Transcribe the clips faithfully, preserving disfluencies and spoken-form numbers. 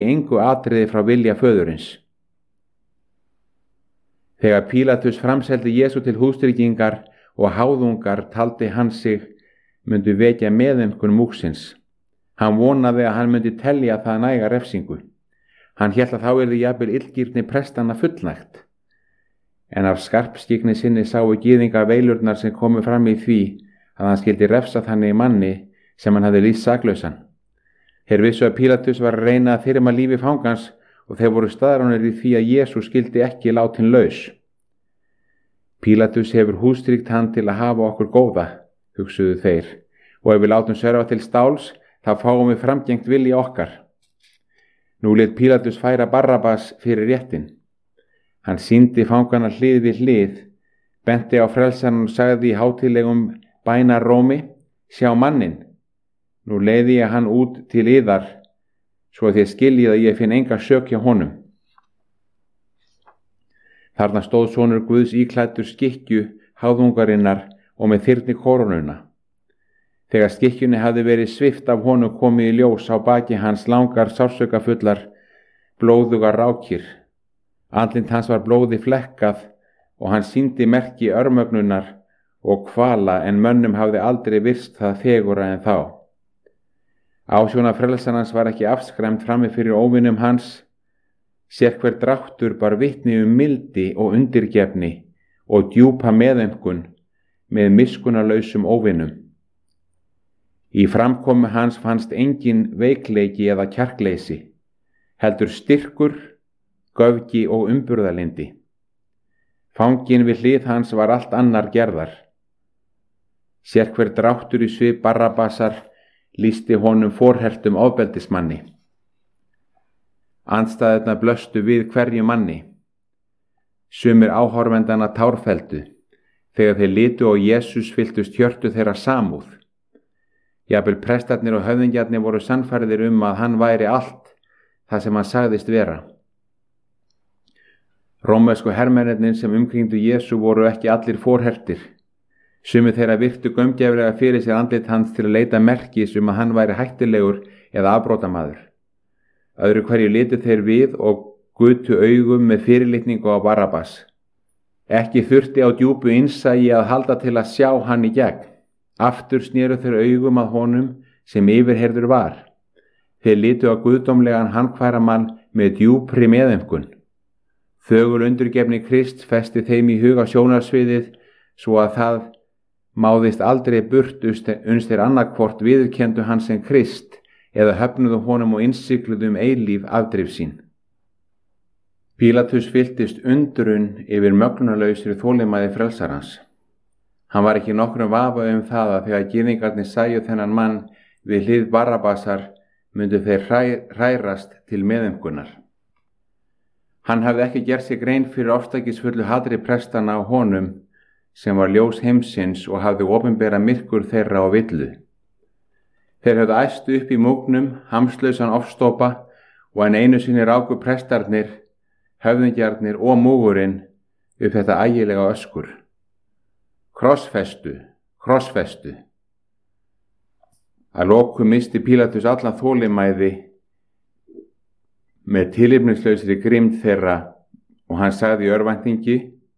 engu atriði frá vilja föðurins. Þegar Pílatus framseldi Jesú til hústryggingar og háðungar taldi hann sig myndu vekja meðaumkun múgsins. Hann vonaði að hann myndi telja það næga refsingu. Hann hélt að þá yrði jafnvel illgirni prestanna fullnægt. En af skarpskygni sinni sáu gyðingar veilurnar sem komu fram í því að hann skyldi refsa þannig manni sem hann hafði lýst saklausan. Þeir vissu að Pílatus var að reyna að þyrma lífi fangans og þeir voru staðráðnir í því að Jesú skyldi ekki látin laus. Pílatus hefur hústríkt hann til að hafa okkur góða, hugsuðu þeir, og ef við látum sörfa til stáls, þá fáum við framgengt vilja okkar. Nú lét Pílatus færa Barrabas fyrir réttin. Hann sýndi fangana hlið við hlið, benti á frelsarann og sagði í hátíðlegum bænarómi: Sjá mannin, nú leiði ég hann út til yðar, svo að þið skiljið að ég finn enga sök hjá honum. Þarna stóð sonur Guðs íklæddur skikkju háðungarinnar og með þyrni korónuna. Þegar skikkjunni hafði verið svift af honum komið í ljós á baki hans langar sársaukafullar blóðugar rákir. Andlit hans var blóði flekkað og hann sýndi merki örmögnunar og kvala en mönnum hafði aldrei virst það fegura en þá. Ásjóna frelsarans var ekki afskræmt frammi fyrir óvinum hans. Sérhver dráttur bar vitni um mildi og undirgefni og djúpa meðaumkun með miskunnarlausum óvinum. Í framkomu hans fannst engin veikleiki eða kjarkleysi, heldur styrkur, göfgi og umburðarlyndi. Fanginn við hlið hans var allt annar gerðar. Sérhver dráttur í svip Barrabasar lýsti honum forhertum ofbeldismanni. Andstæðurnar blöstu við hverju manni. Sumir áhorfendanna tárfelldu, þegar þeir litu á Jesús fylltust hjörtu þeirra samúð. Jafnvel prestarnir og höfðingjarnir voru sannfærðir um að hann væri allt það sem hann sagðist vera. Rómversku hermennirnir sem umkringdu Jesú voru ekki allir forhertir. Sumir þeirra virtu gaumgæfilega fyrir sér andlit hans til að leita merkis um að hann væri hættulegur eða afbrotamaður. Öðru hverju litu þeir við og gutu augum með fyrirlitningu á Barrabas. Ekki þurfti á djúpu innsæi að halda til að sjá hann í gegn. Aftur snéru þeir augum að honum sem yfirheyrður var. Þeir litu á guðdómlegan handkværamann með djúpri meðaumkun. Þögul undurgefni Krists festi þeim í huga sjónarsviðið svo að það máðist aldrei burt uns þeir annarkvort viðurkenndu hann sem Krist eða höfnuðu honum og innsigluðu um eilíf afdrif sín. Pílatus fylltist undrun yfir mögnunarlausri þolinmæði frelsarans. Hann var ekki nokkrum vafa um það að þegar gyðingarnir sæju þennan mann við hlið Barrabasar myndu þeir hræ, hrærast til meðaumkunar. Hann hafði ekki gert sig grein fyrir ofstækisfullu hatri prestana á honum sem var ljós heimsins og hafði opinbera myrkur þeirra á villu. Þeir höfðu æstu upp í múgnum, hamslausan ofstopa og en einu sinni ráku prestarnir, höfðingjarnir og múgurinn upp þetta ægilega öskur. Krossfestu, krossfestu. Að lokum misti Pílatus allan þolinmæði með tilefnislausri grimmd þeirra og hann sagði í örvæntingi: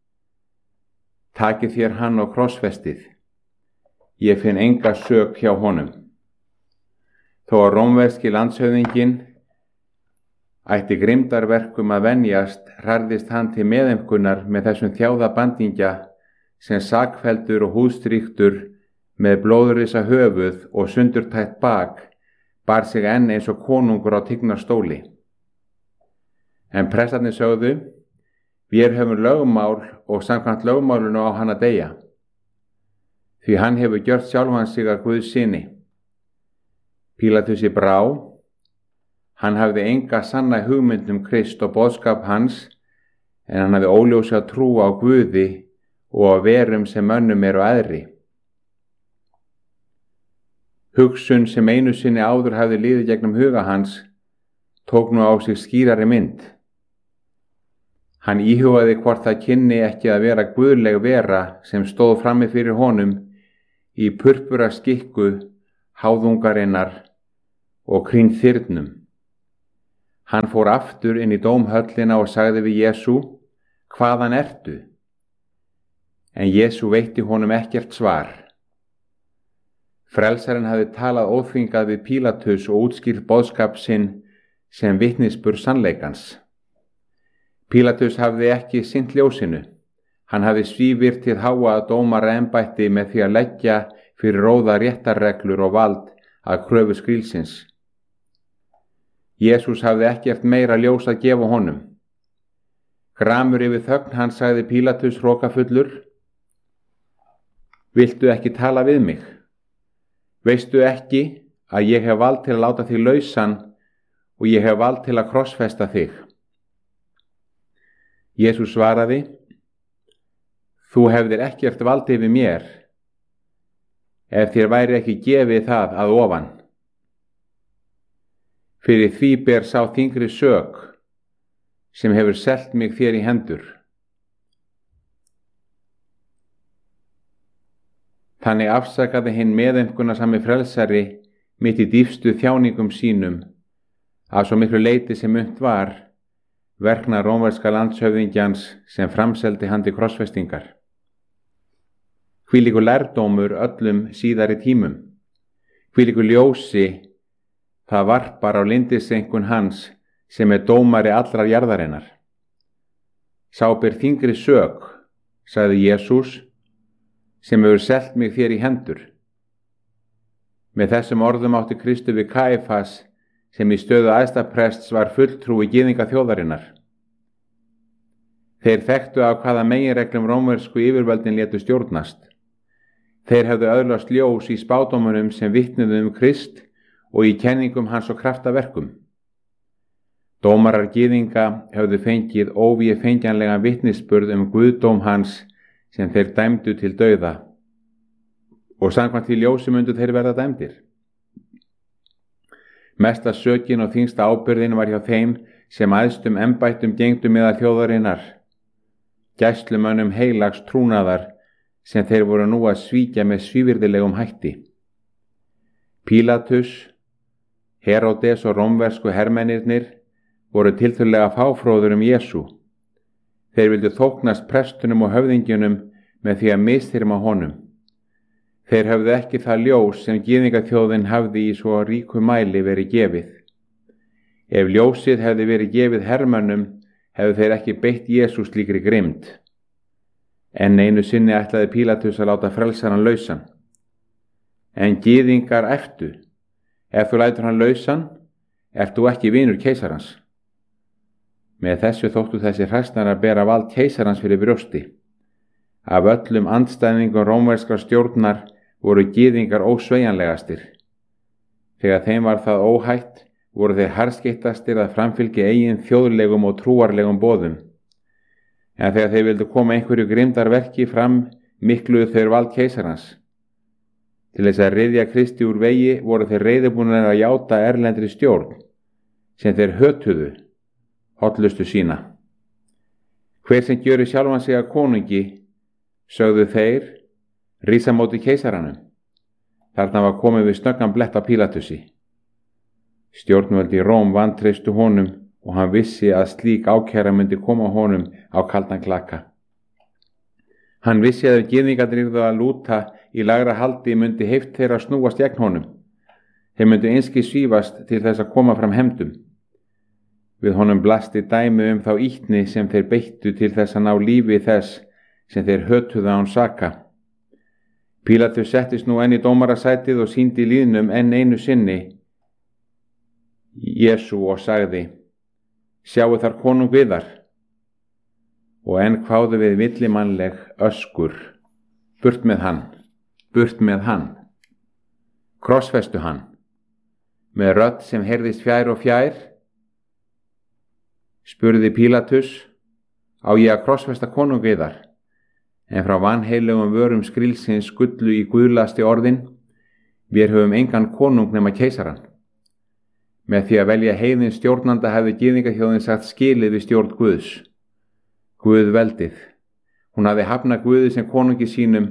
Takið þér hann á krossfestið. Ég finn enga sök hjá honum. Þó að rómverski landshöfðinginn ætti grimmdarverkum að venjast, hrærðist hann til meðaumkunar með þessum þjáða bandingja sem sakfelldur og húðstrýktur með blóðrisa höfuð og sundurtætt bak bar sig enn eins og konungur á tignarstóli. En prestarnir sögðu: Við höfum lögmál og samkvæmt lögmálinu á hann að deyja, því hann hefur gjört sjálfan sig að Guðs syni. Pílatusi brá. Hann hafði enga sanna hugmynd um Krist og boðskap hans, en hann hafði óljósa trú á Guði og á verum sem mönnum eru æðri. Hugsun sem einu sinni áður hafði liðið gegnum huga hans tók nú á sig skýrari mynd. Hann íhugaði hvort það kynni ekki að vera guðleg vera sem stóð frammi fyrir honum í purpura skikku háðungarinnar og kring þyrnum. Hann fór aftur inn í dómhöllina og sagði við Jesú: Hvaðan ertu? En Jesú veitti honum ekkert svar. Frelsarinn hafði talað óþvingað við Pílatus og útskýrt boðskap sinn sem vitnisburð sannleikans. Pílatus hafði ekki sinnt ljósinu. Hann hafði svívirtt hið háa dómaraembætti með því að leggja fyrir róða réttarreglur og vald að kröfu skrílsins. Jesús hafði ekkert meira ljós að gefa honum. Gramur yfir þögn hans sagði Pílatus hrokafullur: Viltu ekki tala við mig? Veistu ekki að ég hef vald til að láta þig lausan og ég hef vald til að krossfesta þig? Jesús svaraði: Þú hefðir ekkert vald yfir mér, ef þér væri ekki gefið það að ofan. Fyrir því ber sá þyngri sök sem hefur selt mig þér í hendur. Þannig afsakaði hinn meðaumkunarsami frelsari mitt í dýpstu þjáningum sínum að svo miklu leyti sem unnt var verkna rómverska landshöfðingjans sem framseldi hann til krossfestingar. Hvílíkur lærdómur öllum síðari tímum, hvílíkur ljósi það varpar á lindiseinkun hans sem er dómari allrar jarðarinnar. Sá ber þyngri sök, sagði Jesús, sem hefur selt mig þér í hendur. Með þessum orðum átti Kristur við Kaífas, sem í stöðu æðstaprests var fulltrúi gyðinga þjóðarinnar. Þeir þekktu af hvaða meginreglum rómversku yfirvöldin létu stjórnast. Þeir hefðu öðlast ljós í spádómunum sem vitnuðu um Krist og í kenningum hans og kraftaverkum. Dómarar gyðinga hefðu fengið óvéfengjanlega vitnisburð um guðdóm hans sem þeir dæmdu til dauða, og samkvæmt því ljósi mundu þeir verða dæmdir. Mesta sökin og þyngsta ábyrðin var hjá þeim sem æðstum embættum gengdu meðal þjóðarinnar, gæslumönnum heilags trúnaðar sem þeir voru nú að svíkja með svívirðilegum hætti. Pílatus, Heródes og rómversku hermennirnir voru tiltölulega fáfróður um Jesú. Þeir vildu þóknast prestunum og höfðingjunum með því að misþyrma honum. Þeir höfðu ekki það ljós sem gyðingaþjóðin hafði í svo ríku mæli verið gefið. Ef ljósið hefði verið gefið hermönnum, hefðu þeir ekki beitt Jesú slíkri grimmd. En einu sinni ætlaði Pílatus að láta frelsaran lausan. En gyðingar æptu: Ef þú lætur hann lausan, ert þú ekki vinur keisarans. Með þessu þóttu þessi hræsnarar bera vald keisarans fyrir brjósti. Af öllum andstæðingum rómverskrar stjórnar voru gyðingar ósveigjanlegastir. Þegar þeim var það óhætt, voru þeir harðskeyttastir að framfylgja eigin þjóðlegum og trúarlegum boðum. En þegar þeir vildu koma einhverju grimmdarverki fram, mikluðu þeir vald keisarans. Til þess að ryðja Kristi úr vegi voru þeir reiðubúnir að játa erlendri stjórn, sem þeir hötuðu, hollustu sína. Hver sem gjöri sjálfan sig að konungi, sögðu þeir, rísa móti keisaranum. Þarna var komið við snöggan blett á Pílatusi. Stjórnvöld í Róm vantreystu honum og hann vissi að slík ákæra myndi koma honum á kaldan klaka. Hann vissi að ef gyðingarnir yrðu að lúta í lægra haldi myndi heift þeirra snúast gegn honum. Þeir myndu einskis svífast til þess að koma fram hefndum. Við honum blasti dæmi um þá ýtni sem þeir beittu til þess að ná lífi þess sem þeir hötuðu án saka. Pílatus settist nú enn í dómarasætið og sýndi lýðnum enn einu sinni Jesú og sagði: Sjáu þar konung viðar. Og enn kváðu við villimannleg öskur: Burt með hann, burt með hann. Krossfestu hann. Með rödd sem heyrðist fjær og fjær spurði Pílatus: Á ég að krossfesta konung viðar? En frá vanheilugum vörum skrílsins skullu í guðlasti orðin: Vér höfum engan konung nema keisaran. Með því að velja heiðins stjórnanda hefði gyðingaþjóðin sagt skilið við stjórn Guðs. Guð veldið. Hún hafði hafnað Guði sem konungi sínum.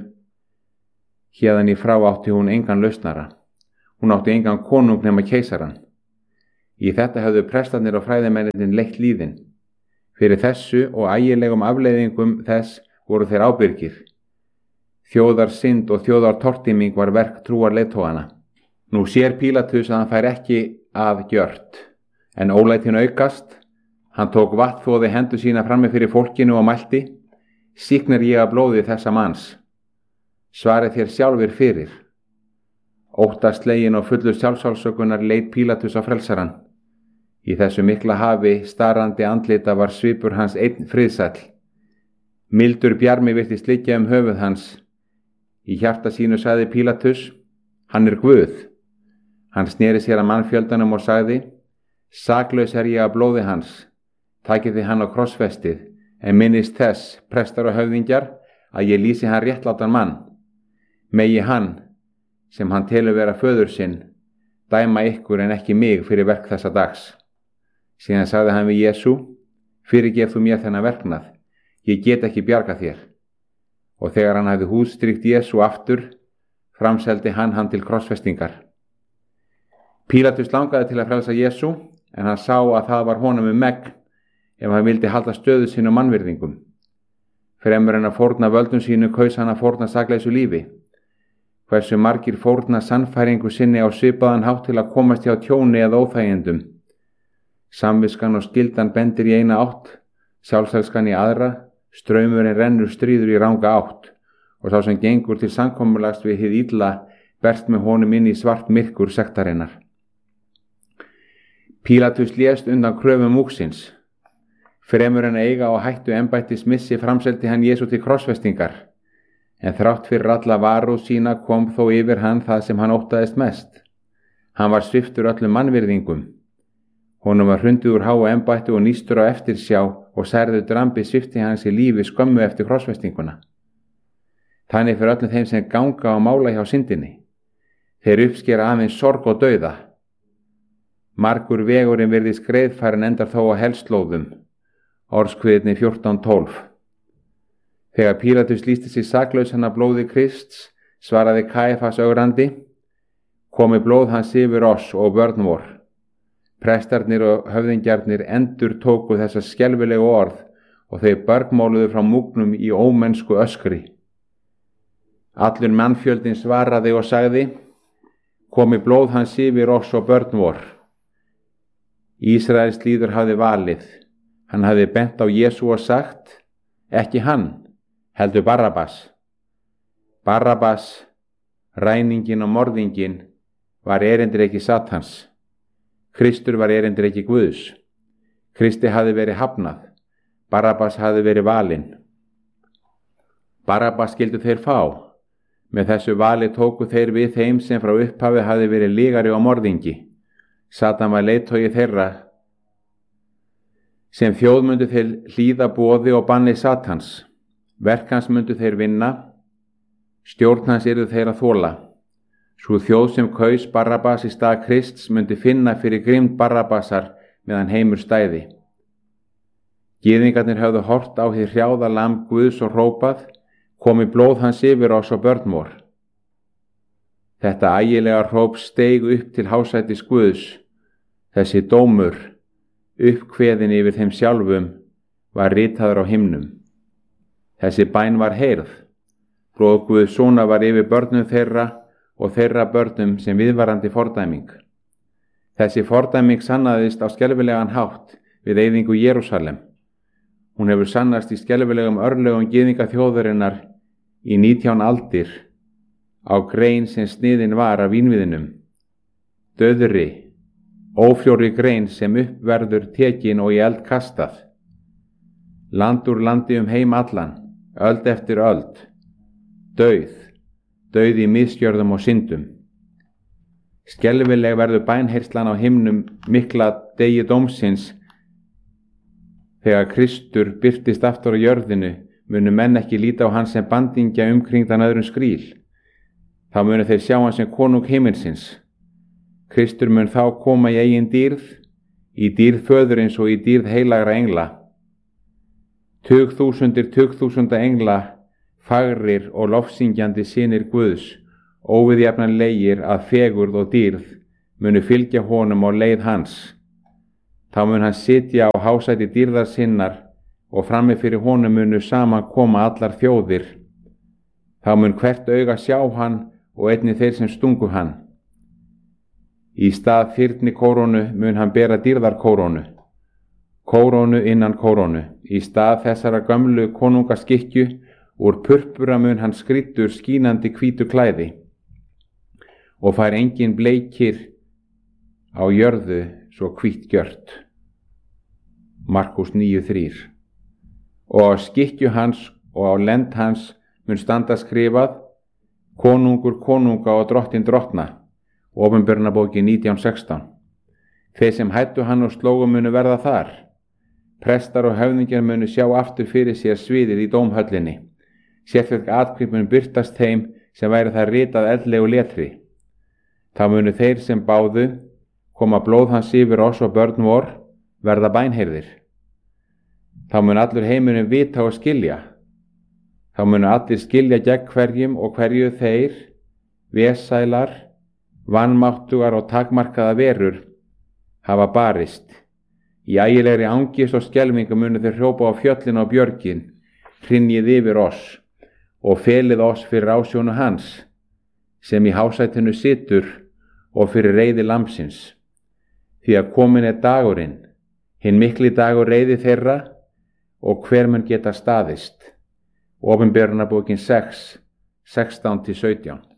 Héðan í frá átti hún engan lausnara. Hún átti engan konung nema keisaran. Í þetta höfðu prestarnir og fræðimennirnir leitt líðin. Fyrir þessu og ægilegum afleiðingum þess voru þeir ábyrgir. Þjóðar synd og þjóðar tortíming var verk trúar leiðtogana. Nú sér Pílatus að hann fær ekki að gjört, en ólætin aukast. Hann tók vatnþvoði hendur sína frammi fyrir fólkinu og mælti: Sýknar ég að blóði þessa manns. Svarið þér sjálfir fyrir. Óttaslegin og fullur sjálfsálsökunar leit Pílatus á frelsarann. Í þessu mikla hafi starandi andlita var svipur hans einn friðsæll. Mildur bjarmi virtist liggja um höfuð hans. Í hjarta sínu sagði Pílatus: Hann er Guð. Hann sneri sér að mannfjöldanum og sagði: Saklaus er ég að blóði hans. Takið þið hann á krossfestið, en minnist þess, prestar og höfðingjar, að ég lýsi hann réttlátan mann. Megi hann, sem hann telur vera föður sinn, dæma ykkur en ekki mig fyrir verk þessa dags. Síðan sagði hann við Jesú: Fyrirgef þú mér þennan verknað, ég get ekki bjarga þér. Og þegar hann hafði húðstrykt Jesú aftur, framseldi hann hann til krossfestingar. Pílatus langaði til að frelsa Jesú, en hann sá að það var honum um megn ef hann vildi halda stöðu sínu mannvirðingum. Fremur en að fórna völdum sínu kaus hann að fórna sakleysu lífi. Hversu margir fórna sannfæringu sinni á svipaðan hátt til að komast hjá tjóni eða óþægindum. Samviskan og skyldan bendir í eina átt, sjálfselskan í aðra, straumurinn rennur stríður í ranga átt, og sá sem gengur til samkomulags við hið illa berst með honum inn í svart myrkur sektarinnar. Pílatus lést undan kröfum múksins. Fremur en eiga og hættu embættis missi framseldi hann Jesú til krossfestingar, en þrátt fyrir alla varúð sína kom þó yfir hann það sem hann óttaðist mest. Hann var sviptur öllum mannvirðingum. Honum var hrundið úr háu embættu og nýstur á eftirsjá og særður drambi svipti hans í lífi skömmu eftir krossfestinguna. Þannig fyrir öllum þeim sem ganga og mála hjá syndinni. Þeir uppskera aðeins sorg og dauða. Margur vegurinn virðist greiðfærin endar þó á helslóðum. Orðskviðni fjórtán tólf. Þegar Pílatus lýsti sig saklausan af blóði Krists, svaraði Kæfas ögrandi: Komi blóð hans yfir oss og börn vor. Prestarnir og höfðingjarnir endur tóku þessa skelfilegu orð og þau bergmáluðu frá múgnum í ómennsku öskri. Allur mannfjöldin svaraði og sagði: Komi blóð hans yfir oss og börn vor. Ísraels líður hafði valið. Hann hafði bent á Jesú og sagt: Ekki hann, heldur Barabbas. Barabbas, ræningin og morðingin, var erindreki Satans. Kristur var erindreki Guðs. Kristi hafði verið hafnað. Barabbas hafði verið valinn. Barabbas skildu þeir fá. Með þessu vali tóku þeir við þeim sem frá upphafi hafði verið lygari og morðingi. Satan var leiðtogi þeirra. Sem þjóð myndu þeir hlýða boði og banni Satans. Verk hans myndu þeir vinna. Stjórn hans yrðu þeir að þola. Sú þjóð sem kaus Barabbas í stað Krists myndi finna fyrir grimmd Barabbasar meðan heimur stæði. Gyðingarnir höfðu hort á hið hrjáða lamb Guðs og hrópað: Komi blóð hans yfir oss og börn vor. Þetta ægilega hróp steig upp til hásætis Guðs. Þessi dómur, uppkveðin yfir þeim sjálfum, var ritaður á himnum. Þessi bæn var heyrð. Blóð Guðs sona var yfir börnum þeirra og þeirra börnum sem viðvarandi fordæming. Þessi fordæming sannaðist á skelfilegan hátt við eyðingu Jerúsalem. Hún hefur sannast í skelfilegum örlögum gyðinga þjóðarinnar í nítján aldir á grein sem sniðin var af vínviðinum. Dauðri, ófljóri grein sem uppverður tekin og í eld kastað. Land úr landi um heim allan, öld eftir öld. Dauð, dauð í misgjörðum og syndum. Skelfileg verður bænheyrslan á himnum mikla degi dómsins. Þegar Kristur birtist aftur á jörðinu, munu menn ekki líta á hann sem bandingja umkringdan öðrum skríl. Þá munu þeir sjá hann sem konung himinsins. Kristur mun þá koma í eigin dýrð, í dýrð föðurins og í dýrð heilagra engla. Tugþúsundir tugþúsunda engla, fagrir og lofsyngjandi synir Guðs, óviðjafnanlegir að fegurð og dýrð, munu fylgja honum á leið hans. Þá mun hann sitja á hásæti dýrðar sinnar og frammi fyrir honum munu saman koma allar þjóðir. Þá mun hvert auga sjá hann og einnig þeir sem stungu hann. Í stað þyrni kórónu mun hann bera dýrðar kórónu, kórónu innan kórónu. Í stað þessara gömlu konungaskikkju úr purpura mun hann skrýddur skínandi hvítu klæði og fær engin bleikir á jörðu svo hvítt gjört. Markús níu þrír. Og á skikkju hans og á lend hans mun standa skrifað: konungur konunga og drottin drottna. Opinberunarbókin nítján sextán. Þeir sem hættu hann og slógu munu verða þar. Prestar og höfðingjar munu sjá aftur fyrir sér sviðið í dómhöllinni. Sérstök atkvæði mun birtast þeim sem væri það ritað eldlegu letri. Þá munu þeir sem báðu koma blóð hans yfir oss og börn vor, verða bænheyrðir. Þá mun allur heimurinn vita og skilja. Þá munu allir skilja gegn hverjum og hverju þeir, vesælar, vanmáttugar og takmarkaða verur, hafa barist. Í ægilegri angist og skelfingu munu þeir hrópa á fjöllin og björgin: hrynjið yfir oss og felið oss fyrir ásjónu hans, sem í hásætinu situr, og fyrir reiði lambsins. Því að komin er dagurinn, hinn mikli dagur reiði þeirra, og hver mun geta staðist. Opinberunarbókin sex, sextán til sautján.